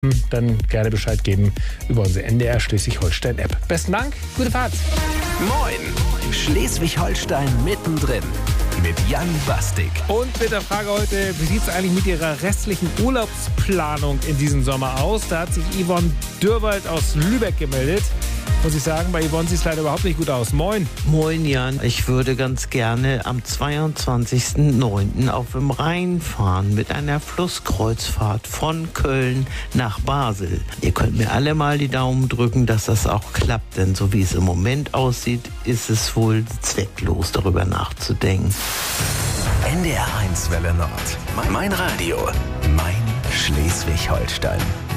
dann gerne Bescheid geben über unsere NDR Schleswig-Holstein-App. Besten Dank, gute Fahrt. Moin, Schleswig-Holstein mittendrin mit Jan Bastik. Und mit der Frage heute, wie sieht es eigentlich mit Ihrer restlichen Urlaubsplanung in diesem Sommer aus? Da hat sich Yvonne Dürrwald aus Lübeck gemeldet. Muss ich sagen, bei Yvonne sieht es leider überhaupt nicht gut aus. Moin. Moin Jan, ich würde ganz gerne am 22.09. auf dem Rhein fahren mit einer Flusskreuzfahrt von Köln nach Basel. Ihr könnt mir alle mal die Daumen drücken, dass das auch klappt, denn so wie es im Moment aussieht, ist es wohl zwecklos, darüber nachzudenken. NDR 1 Welle Nord. Mein Radio, mein Schleswig-Holstein.